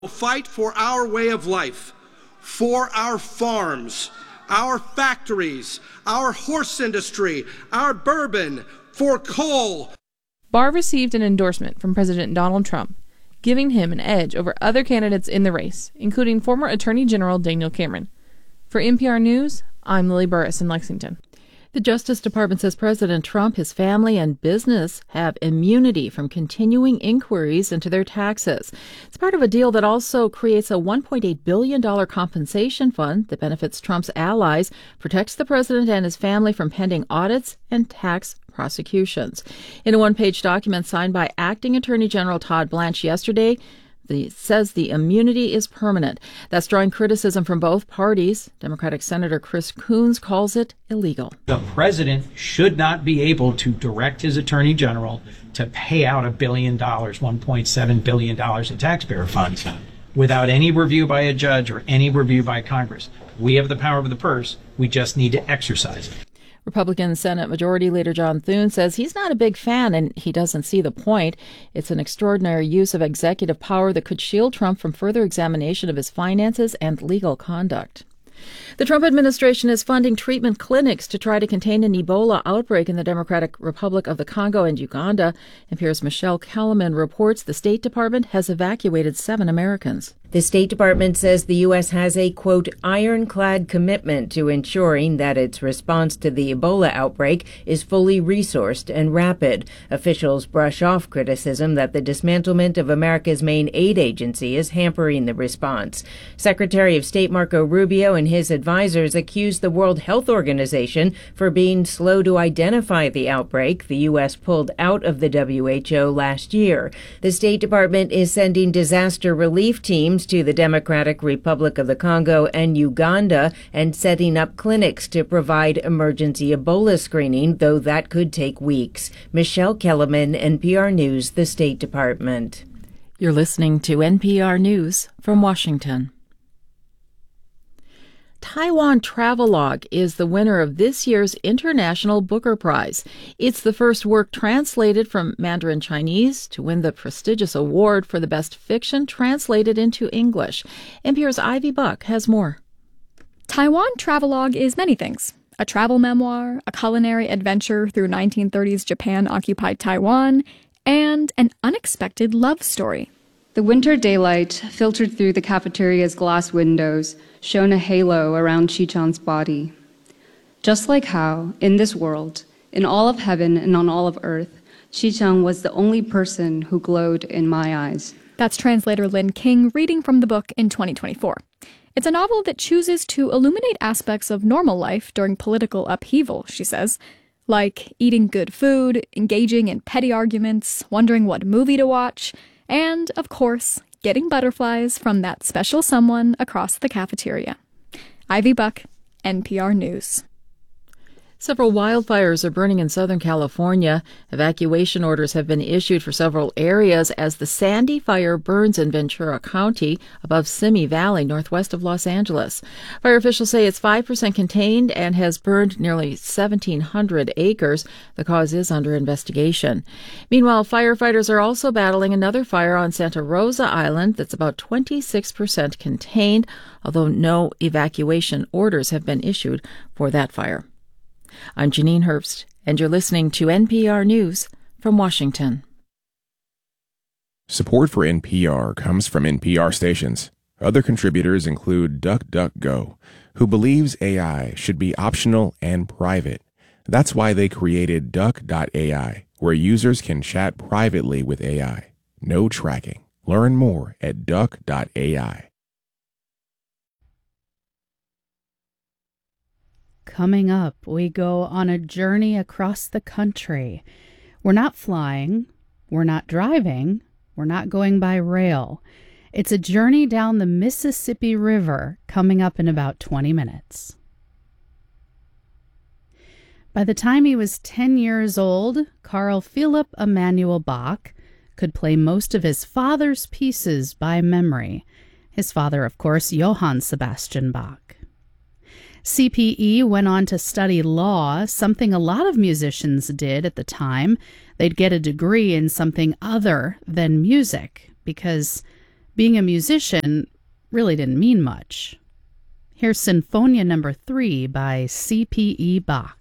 Fight for our way of life, for our farms, our factories, our horse industry, our bourbon, for coal. Barr received an endorsement from President Donald Trump, giving him an edge over other candidates in the race, including former Attorney General Daniel Cameron. For NPR News, I'm Lily Burris in Lexington. The Justice Department says President Trump, his family, and business have immunity from continuing inquiries into their taxes. It's part of a deal that also creates a $1.8 billion compensation fund that benefits Trump's allies, protects the president and his family from pending audits and tax prosecutions. In a one-page document signed by Acting Attorney General Todd Blanche yesterday, it says the immunity is permanent. That's drawing criticism from both parties. Democratic Senator Chris Coons calls it illegal. The president should not be able to direct his attorney general to pay out $1 billion, $1.7 billion in taxpayer funds without any review by a judge or any review by Congress. We have the power of the purse. We just need to exercise it. Republican Senate Majority Leader John Thune says he's not a big fan and he doesn't see the point. It's an extraordinary use of executive power that could shield Trump from further examination of his finances and legal conduct. The Trump administration is funding treatment clinics to try to contain an Ebola outbreak in the Democratic Republic of the Congo and Uganda. NPR's Michelle Kellerman reports the State Department has evacuated 7 Americans. The State Department says the U.S. has a, quote, ironclad commitment to ensuring that its response to the Ebola outbreak is fully resourced and rapid. Officials brush off criticism that the dismantlement of America's main aid agency is hampering the response. Secretary of State Marco Rubio and his advisors accused the World Health Organization for being slow to identify the outbreak the U.S. pulled out of the WHO last year. The State Department is sending disaster relief teams to the Democratic Republic of the Congo and Uganda and setting up clinics to provide emergency Ebola screening, though that could take weeks. Michelle Kellerman, NPR News, the State Department. You're listening to NPR News from Washington. Taiwan Travelogue is the winner of this year's International Booker Prize. It's the first work translated from Mandarin Chinese to win the prestigious award for the best fiction translated into English. NPR's Ivy Buck has more. Taiwan Travelogue is many things. A travel memoir, a culinary adventure through 1930s Japan-occupied Taiwan, and an unexpected love story. The winter daylight filtered through the cafeteria's glass windows shone a halo around Chi-chan's body. Just like how, in this world, in all of heaven and on all of earth, Chi-chan was the only person who glowed in my eyes. That's translator Lynn King reading from the book in 2024. It's a novel that chooses to illuminate aspects of normal life during political upheaval, she says, like eating good food, engaging in petty arguments, wondering what movie to watch, and, of course, getting butterflies from that special someone across the cafeteria. Ivy Buck, NPR News. Several wildfires are burning in Southern California. Evacuation orders have been issued for several areas as the Sandy Fire burns in Ventura County above Simi Valley, northwest of Los Angeles. Fire officials say it's 5% contained and has burned nearly 1,700 acres. The cause is under investigation. Meanwhile, firefighters are also battling another fire on Santa Rosa Island that's about 26% contained, although no evacuation orders have been issued for that fire. I'm Janine Herbst, and you're listening to NPR News from Washington. Support for NPR comes from NPR stations. Other contributors include DuckDuckGo, who believes AI should be optional and private. That's why they created Duck.ai, where users can chat privately with AI. No tracking. Learn more at Duck.ai. Coming up, we go on a journey across the country. We're not flying, we're not driving, we're not going by rail. It's a journey down the Mississippi River coming up in about 20 minutes. By the time he was 10 years old, Carl Philipp Emanuel Bach could play most of his father's pieces by memory. His father, of course, Johann Sebastian Bach. CPE went on to study law, something a lot of musicians did at the time. They'd get a degree in something other than music, because being a musician really didn't mean much. Here's Sinfonia No. 3 by C.P.E. Bach.